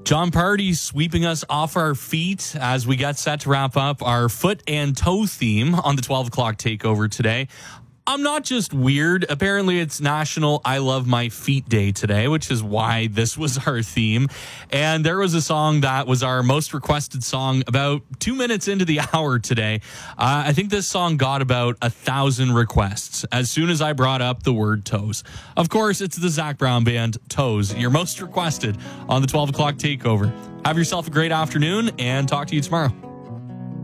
John Party sweeping us off our feet as we get set to wrap up our foot and toe theme on the 12 o'clock takeover today. I'm not just weird. Apparently, it's National I Love My Feet Day today, which is why this was our theme. And there was a song that was our most requested song about 2 minutes into the hour today. I think this song got about 1,000 requests as soon as I brought up the word toes. Of course, it's the Zach Brown Band, Toes, your most requested on the 12 o'clock takeover. Have yourself a great afternoon and talk to you tomorrow.